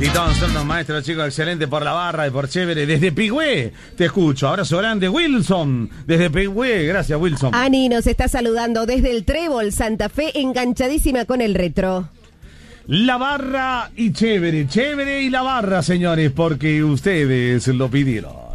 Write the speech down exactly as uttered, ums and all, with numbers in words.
Y todos nosotros, maestro, chicos, excelente por la barra y por chévere. Desde Pigüé, te escucho. Abrazo grande, Wilson. Desde Pigüé, gracias, Wilson. Ani nos está saludando desde el Trébol, Santa Fe, enganchadísima con el retro. La barra y chévere, chévere y la barra, señores, porque ustedes lo pidieron.